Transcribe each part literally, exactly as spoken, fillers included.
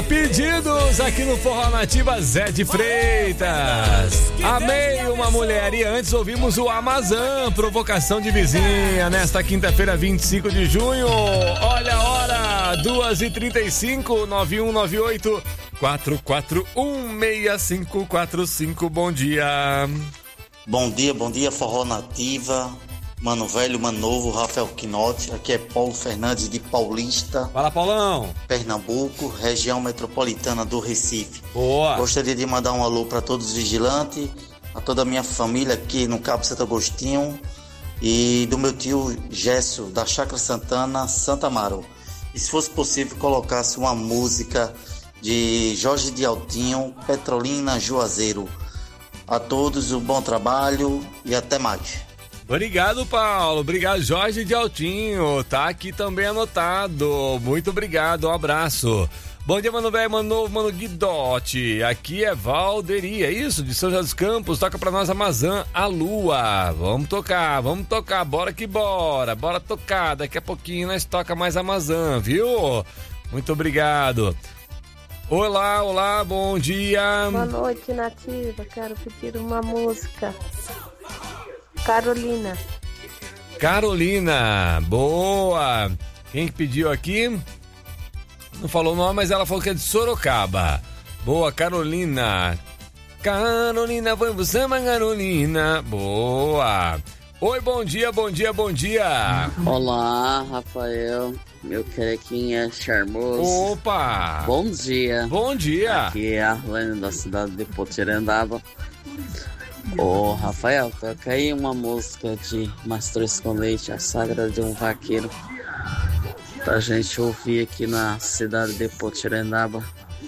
A pedidos aqui no Forró Nativa, Zé de Freitas. Amei uma mulher. E antes ouvimos o Amazã, Provocação de Vizinha, nesta quinta-feira, vinte e cinco de junho. Olha a hora, duas e trinta e cinco, nove um nove oito, quatro quatro um, seis cinco quatro cinco. Bom dia. Bom dia, bom dia, Forró Nativa. Mano velho, mano novo, Rafael Quinotti. Aqui é Paulo Fernandes de Paulista. Fala, Paulão. Pernambuco, região metropolitana do Recife. Boa. Gostaria de mandar um alô para todos os vigilantes, a toda a minha família aqui no Cabo Santo Agostinho e do meu tio Gesso, da Chácara Santana, Santa Amaro. E se fosse possível, colocasse uma música de Jorge de Altinho, Petrolina Juazeiro. A todos, um bom trabalho e até mais. Obrigado, Paulo. Obrigado, Jorge de Altinho. Tá aqui também anotado. Muito obrigado, um abraço. Bom dia, mano velho, mano novo, mano Guidotti. Aqui é Valderi, é isso? De São José dos Campos. Toca pra nós Amazã, a Lua. Vamos tocar, vamos tocar. Bora que bora. Bora tocar. Daqui a pouquinho nós toca mais Amazã, viu? Muito obrigado. Olá, olá, bom dia. Boa noite, Nativa. Quero pedir uma música. Carolina. Carolina, boa. Quem que pediu aqui? Não falou o nome, mas ela falou que é de Sorocaba. Boa, Carolina. Carolina, vamos samba, Carolina. Boa. Oi, bom dia, bom dia, bom dia. Olá, Rafael, meu carequinha charmoso. Opa. Bom dia. Bom dia. Aqui é a Arlene da cidade de Potirandaba. Ô, Rafael, toca aí uma música de Mastruz com Leite, a Sagra de um Vaqueiro, pra gente ouvir aqui na cidade de Potirandaba.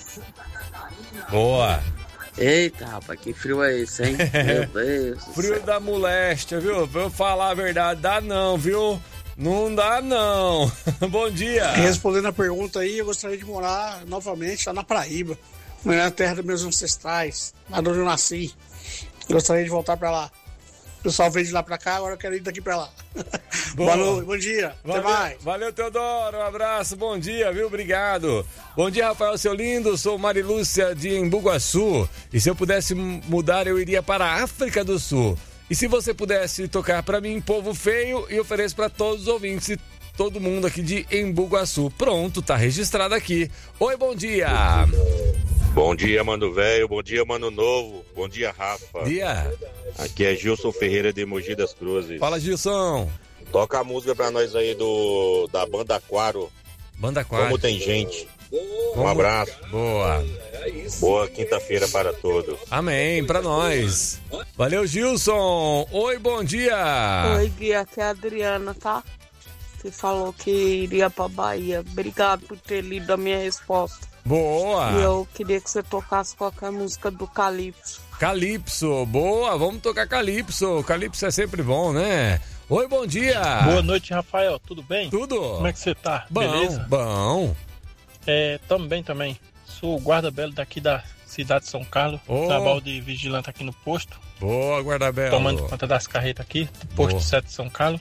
Boa. Eita, rapaz, que frio é esse, hein? Meu Deus. Frio da moléstia, viu? Pra eu falar a verdade, dá não, viu? Não dá não. Bom dia. Respondendo a pergunta aí, eu gostaria de morar novamente lá na Paraíba, na terra dos meus ancestrais, lá onde eu nasci. Gostaria de voltar pra lá. O pessoal veio de lá pra cá, agora eu quero ir daqui pra lá. Boa noite, bom dia, valeu, até mais. Valeu, Teodoro, um abraço, bom dia, viu? Obrigado. Bom dia, Rafael, seu lindo, sou Marilúcia de Embu-Guaçu. E se eu pudesse mudar, eu iria para a África do Sul. E se você pudesse tocar pra mim, Povo Feio, e ofereço pra todos os ouvintes e todo mundo aqui de Embu-Guaçu. Pronto, tá registrado aqui. Oi, bom dia. Bom dia, mano velho. Bom dia, mano novo. Bom dia, Rafa. Dia. Aqui é Gilson Ferreira de Mogi das Cruzes. Fala, Gilson. Toca a música pra nós aí do da Banda Aquaro. Banda Aquaro. Como tem gente. Como... Um abraço. Boa. Boa quinta-feira para todos. Amém, pra nós. Valeu, Gilson. Oi, bom dia. Oi, Gui, aqui é a Adriana, tá? Você falou que iria pra Bahia. Obrigado por ter lido a minha resposta. Boa! E eu queria que você tocasse qualquer música do Calypso. Calypso, boa! Vamos tocar Calypso. Calypso é sempre bom, né? Oi, bom dia! Boa noite, Rafael. Tudo bem? Tudo! Como é que você tá? Bom, beleza? Bom! É, tamo bem também. Sou o guarda-belo daqui da cidade de São Carlos. Oh. Trabalho de vigilante aqui no posto. Boa, guarda-belo! Tomando conta das carretas aqui, do posto sete de São Carlos.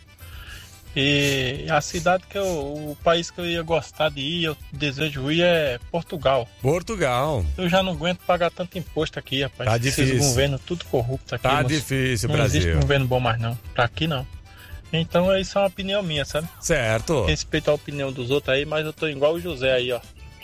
E a cidade que eu, o país que eu ia gostar de ir, eu desejo ir é Portugal. Portugal. Eu já não aguento pagar tanto imposto aqui, rapaz. Tá difícil. Esses governos tudo corrupto aqui. Tá difícil, não Brasil. Não existe governo bom mais não, pra aqui não. Então isso é uma opinião minha, sabe? Certo. Respeito a opinião dos outros aí, mas eu tô igual o José aí, ó.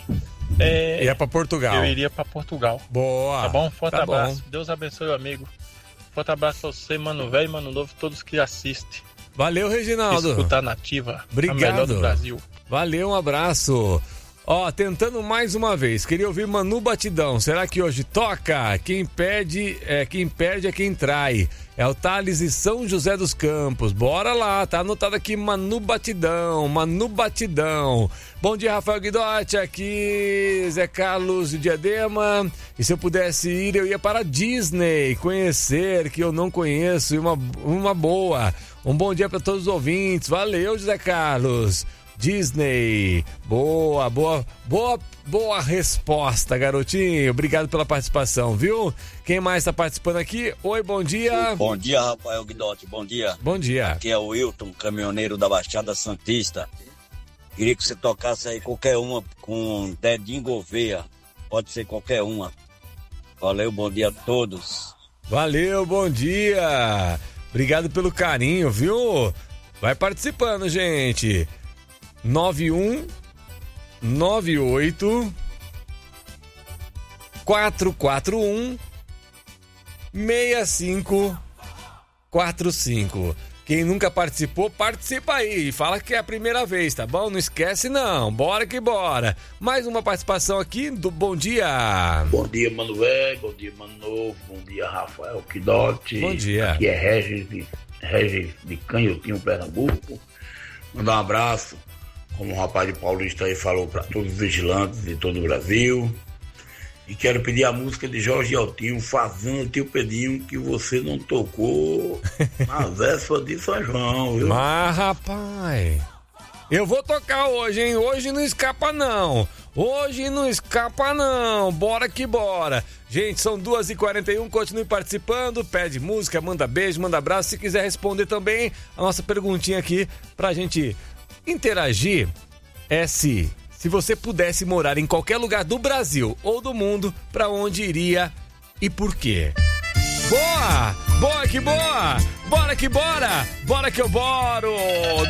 É, e é pra Portugal. Eu iria pra Portugal. Boa. Tá bom? Forte tá abraço. Bom. Deus abençoe o amigo. Forte abraço pra você, mano velho, mano novo, todos que assistem. Valeu, Reginaldo. Escuta Nativa. Obrigado. A melhor do Brasil. Valeu, um abraço. Ó, tentando mais uma vez. Queria ouvir Manu Batidão. Será que hoje toca? Quem perde é quem perde é quem trai. É o Thales e São José dos Campos. Bora lá, tá anotado aqui Manu Batidão, Manu Batidão. Bom dia, Rafael Guidotti, aqui Zé Carlos de Diadema. E se eu pudesse ir, eu ia para a Disney, conhecer, que eu não conheço, e uma, uma boa. Um bom dia para todos os ouvintes. Valeu, José Carlos. Disney. Boa, boa, boa, boa resposta, garotinho. Obrigado pela participação, viu? Quem mais está participando aqui? Oi, bom dia. Bom dia, Rafael Guidotti, bom dia. Bom dia. Aqui é o Wilton, caminhoneiro da Baixada Santista. Queria que você tocasse aí qualquer uma com Dedinho Gouveia. pode ser qualquer uma. Valeu, bom dia a todos. Valeu, bom dia. Obrigado pelo carinho, viu? Vai participando, gente. nove um nove oito quatro quatro um seis cinco quatro cinco. Quem nunca participou, participa aí. Fala que é a primeira vez, tá bom? Não esquece não. Bora que bora. Mais uma participação aqui do Bom Dia. Bom dia, Mano Velho. Bom dia, Mano Novo. Bom dia, Rafael Quidote. Bom dia. Aqui é Regis de, Regis de Canhotinho, Pernambuco. Mandar um abraço, como o rapaz de Paulista aí falou, para todos os vigilantes de todo o Brasil. E quero pedir a música de Jorge Altinho, Fazendo Teu Pedinho, que você não tocou na véspera de São João, viu? Mas, rapaz, eu vou tocar hoje, hein? Hoje não escapa, não. Hoje não escapa, não. Bora que bora. Gente, são duas e quarenta e um, continue participando, pede música, manda beijo, manda abraço. Se quiser responder também a nossa perguntinha aqui pra gente interagir, é se... Se você pudesse morar em qualquer lugar do Brasil ou do mundo, pra onde iria e por quê? Boa! Boa que boa! Bora que bora! Bora que eu boro!